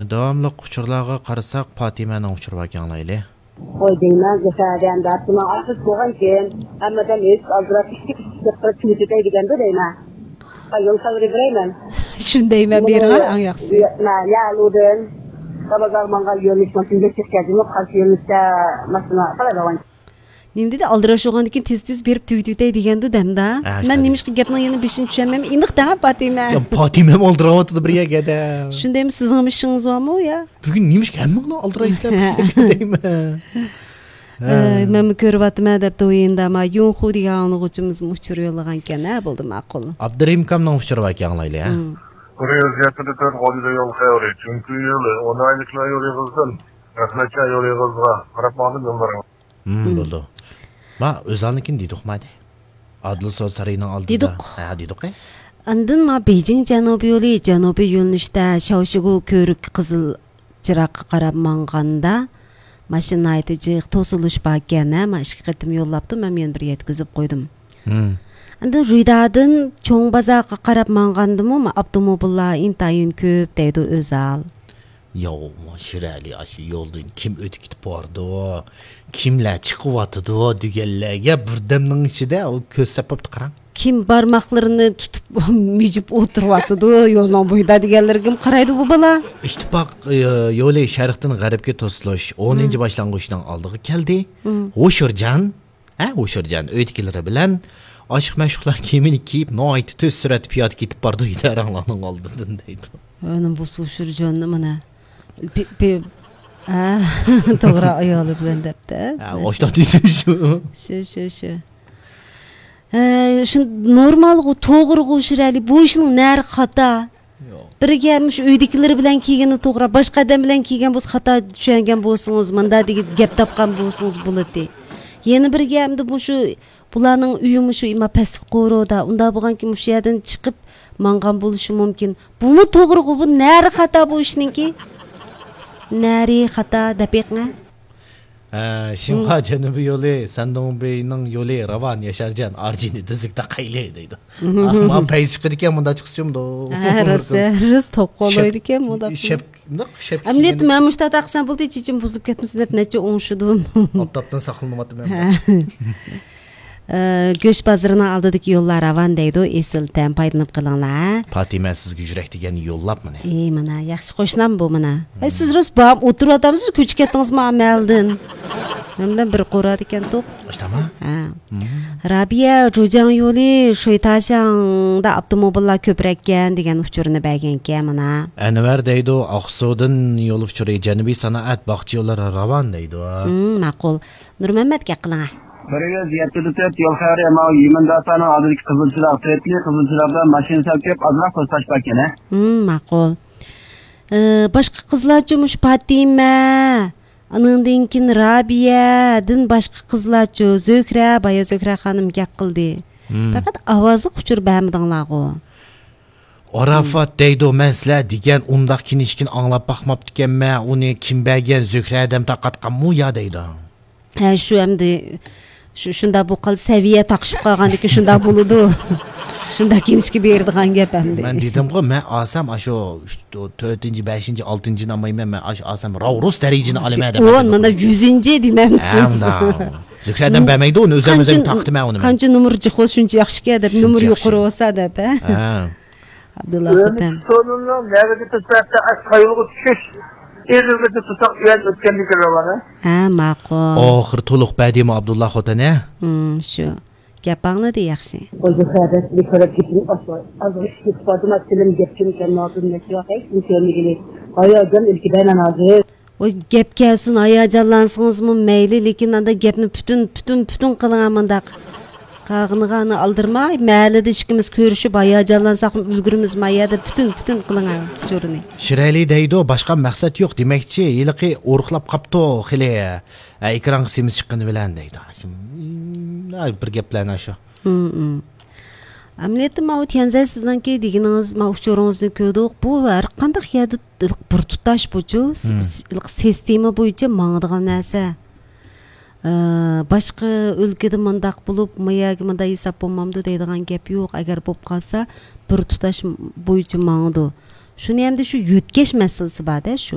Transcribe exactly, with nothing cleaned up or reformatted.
Davamlı uçurlarga qarasak Fatimaning uçurib ekanlayli. Oy deyman, zafadan datma artık boğan ken, hammadan öz aldıra tiktik tiktik tüyütey digende deyman. Ayol savri bireyman. Shundayman berga ang yaxshi. Na, ya luden. Sabazar mangal yo'lish mashinga chiqqanimda qarshi yo'lishda mashina qiladaman. Nima dedi aldirashgan ekan tez-tez berib tüyütey digende demda. Men nimishqa gapning yana beshinchi tushunmayman. Iniq dama Fatima. Ya Fatimam oldiryapti bir yerga. Shundaymi sizning ishingiz bormi ya? Bugun nimishqa hammani oldiraysilar deyman. Men ko'ryapman deb o'yinda ma Yunxu degan o'quvchimiz uchirib yo'llagan ekan, ha, bo'ldi ma'qul. Abdurim kamdan uchirib ekanlayli, ha. Ko'ryapti deb qo'lida yo'l xayri, chunki yo'li o'n oyliklar yo'l yig'izdim. Rahmatcha yo'l yig'izga qarab oldim yo'llarim. Hmm, bo'ldi. Ma o'zalnikin dedik-madi. Adil so'z sarining oldida. Ha, dedik. Andan ma Beijing janubiy yo'li, janubiy yo'nalishda Shaoshigu ko'rik qizil chiroqqa qarab manganda mashina aytichi to'silish bo'lgani, men ikki qatim yo'llabdim, men men bir yetkazib qo'ydim. Hmm. Anda Ruydadin cho'ng bozorga qarab mangandim-mi, avtomobillar intayin ko'p deydi o'zal. Yo, Shirali aşı yo'ldan kim o'tib ketib bordi, kimlar chiqyapti deganlarga birdamning ichida u ko'z sapabdi qarang. Kim barmoqlarini tutib mijib o'tiryapti yo'lning bo'yida deganlarga qaraydi bu bola. İttifoq yo'li sharqdan g'arbga to'silish o'ninchi boshlang'ichdan oldiga keldi. O'shirjan, ha, O'shirjan o'ydiklari bilan oshiq mashhuqlar kiyimini kiyib, noit tez surat piyod ketib bordi idaranglarning oldidan deydi. Ana bu O'shirjanni mana ha, to'g'ri ayoli bilan debdi. Ha, o'shda deydi shu. Shu, shu, shu. Şu normal to'g'ri Shirali bu ishning nari xato. Birga shu uydagilar bilan kiygani to'g'ri, boshqa odam bilan kiygan bo'lsa xato tushungan bo'lsangiz, menda degan gap topgan bo'lsangiz bo'ladi. Yana birga hamda bu shu bularning uyimi shu ima past qo'roda, unda bo'lganki shu yerdan chiqib mangan bo'lishi mumkin. Bumi to'g'ri, bu nari xato bu ishningki. Nari xato depiqma. Şimha janubiy yo'li, Sandong Beyning yo'li Ravan Yasharjan Arjini tizikda qayli deydi. Ammo paysiqdi ekan bunda chiqsam-da. Ha, rosa, rus to'qolaydi ekan bunda. Shep, naq shep. Amlet men mushta taqsam bo'ldi, chichim buzib ketmasin deb necha o'ngshidim. Ottatdan saqlanmadim men. Go'sht bozorining oldidagi yo'llar Ravan deydi, esil tam foydalanib qilinglar. Fatima sizga yurak degan yo'llab mana. Ey, mana yaxshi qo'shnam bu mana. Ay siz rus borib o'tiryapsiz, ko'chib ketdingizmi amaldan? Memdan bir qo'radi ekan to'q. Ishtami? Ha. Rabia Jo'jang yo'li Shoytashangda avtomobillar ko'proq ekan degan uchurni bergan ekan mana. Anvar deydi, Oqsuvdan yo'l uchuri janubiy sanoat bog'cha yo'llari Ravan deydi. Hmm, ma'qul. Nurmamatga qiling. bir yuz yetti to'rt yo'l xayri ma Yemandasani oldidagi qizilchilar, Tretli qizilchilarda mashina salkib azroq to'stash bakana. Hmm, ma'qul. Boshqa qizlarchi mush Fatima, anandan keyin Rabiyadan boshqa qizlarchi Zo'kra, Baya Zo'kra xonim gap qildi. Faqat ovozi quchur bamidinglar-ku. Arafat deydi, men sizlar degan undaq kinishkin anglab baxmabdi ekanman, uni kim bergan Zo'kra adam taqatqanmi ya deydi. Ha, shu hamda shu shunda bu qil saviya taqishib qolgandiki shunda bo'ladi. Shunda kinishga berdigan gap hamda. Men dedim-ku, men asam shu to'rtinchi, beshinchi, oltinchi namayman, men asam Ravrus darajini olaman deb. O, menda yuzinchi demamsiz. Zo'kradan bermaydi, uni o'zim-o'zim taqdiman uni. Qancha nomer jihoz shuncha yaxshi deb, nomer yuqori bo'lsa deb, ha. Abdulla xotin. Sonunda nerede tutarsa aşağıya düşüş. Elimizde tutak yer ötkenlik var. Ha, ma'qul. Oxir to'liq berdimi Abdulla xotin, ha? Hmm, shu. Gapingni de yaxshi. O'zi xadat bir ko'rib ketib asla. Azroq Fatima tilim gapchini kanatın netiyor. Hech kimligini. Hayajon ilkidan hozir. Oy gap kelsin, hayajonlansingizmi mayli, lekin anda gapni butun butun butun qiling mendaq. Qag'nig'ani aldirmay, mahallada ishimiz ko'rishib hayajonlansak ulgurimiz mayada butun butun qiling jo'rini. Shirali deydi, boshqa maqsad yo'q demakchi, yiliqi o'rqlab qapti xili. Ekran qisimiz chiqqani bilan deydi. Ay bir gaplarni shu. Hmm. Amliyatda ma o'tganza sizningki deganingiz ma uchuringizni ko'rdik. Bu var qanday yerda bir tutash bo'yicha sistema bo'yicha mangdigan narsa. Boshqa o'lkada mundaq bo'lib, mayaga munda hisob bo'lmamdi deydigan gap yo'q. Agar bo'lib qolsa, bir tutash bo'yicha mangdi. Shuni hamda shu yutkash masalasi bor-da, shu.